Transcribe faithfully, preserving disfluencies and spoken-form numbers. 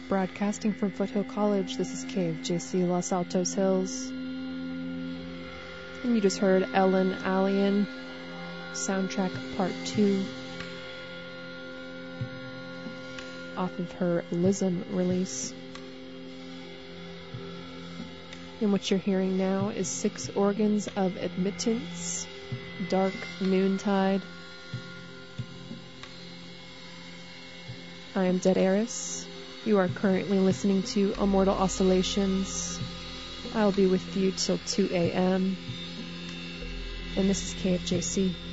Broadcasting from Foothill College, this is K F J C Los Altos Hills. And you just heard Ellen Allien, Soundtrack Part two, off of her Lism release. And what you're hearing now is Six Organs of Admittance, Dark Noontide. I am Dead Eris. You are currently listening to Immortal Oscillations. I'll be with you till two a.m. And this is K F J C.